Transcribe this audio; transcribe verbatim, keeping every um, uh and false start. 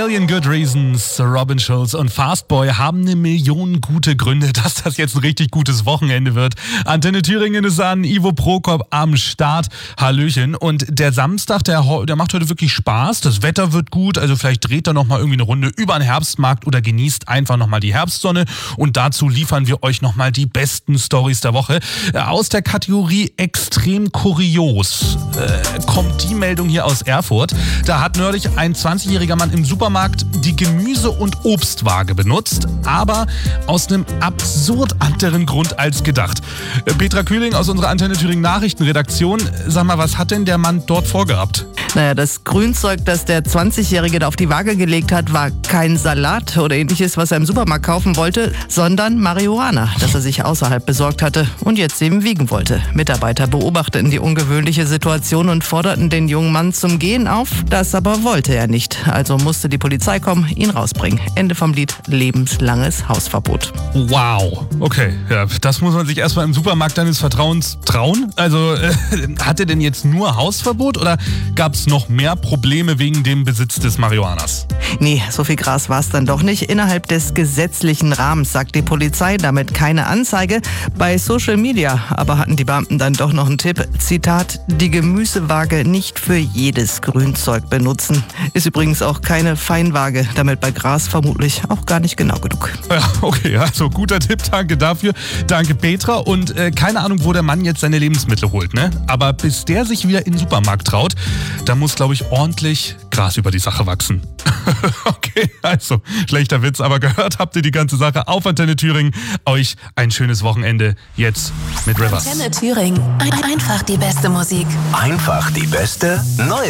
Million Good Reasons, Robin Schulz und Fastboy haben eine Million gute Gründe, dass das jetzt ein richtig gutes Wochenende wird. Antenne Thüringen ist an, Ivo Prokop am Start. Hallöchen. Und der Samstag, der, der macht heute wirklich Spaß. Das Wetter wird gut, also vielleicht dreht er nochmal irgendwie eine Runde über den Herbstmarkt oder genießt einfach nochmal die Herbstsonne. Und dazu liefern wir euch nochmal die besten Storys der Woche. Aus der Kategorie extrem kurios äh, kommt die Meldung hier aus Erfurt. Da hat neulich ein zwanzigjähriger Mann im Supermarkt die Gemüse- und Obstwaage benutzt, aber aus einem absurd anderen Grund als gedacht. Petra Kühling aus unserer Antenne Thüringen Nachrichtenredaktion, sag mal, was hat denn der Mann dort vorgehabt? Naja, das Grünzeug, das der zwanzigjährige da auf die Waage gelegt hat, war kein Salat oder ähnliches, was er im Supermarkt kaufen wollte, sondern Marihuana, das er sich außerhalb besorgt hatte und jetzt eben wiegen wollte. Mitarbeiter beobachteten die ungewöhnliche Situation und forderten den jungen Mann zum Gehen auf. Das aber wollte er nicht. Also musste die Polizei kommen, ihn rausbringen. Ende vom Lied, lebenslanges Hausverbot. Wow, okay, ja, das muss man sich erstmal im Supermarkt deines Vertrauens trauen. Also äh, hat er denn jetzt nur Hausverbot oder gab es noch mehr Probleme wegen dem Besitz des Marihuanas? Nee, so viel Gras war es dann doch nicht. Innerhalb des gesetzlichen Rahmens, sagt die Polizei, damit keine Anzeige. Bei Social Media aber hatten die Beamten dann doch noch einen Tipp. Zitat, die Gemüsewaage nicht für jedes Grünzeug benutzen. Ist übrigens auch keine Feinwaage, damit bei Gras vermutlich auch gar nicht genau genug. Ja, okay, also guter Tipp, danke dafür. Danke Petra und äh, keine Ahnung, wo der Mann jetzt seine Lebensmittel holt, ne? Aber bis der sich wieder in den Supermarkt traut, da muss, glaube ich, ordentlich Gras über die Sache wachsen. Okay, also, schlechter Witz, aber gehört habt ihr die ganze Sache auf Antenne Thüringen. Euch ein schönes Wochenende jetzt mit Rivers. Antenne Thüringen, einfach die beste Musik. Einfach die beste neue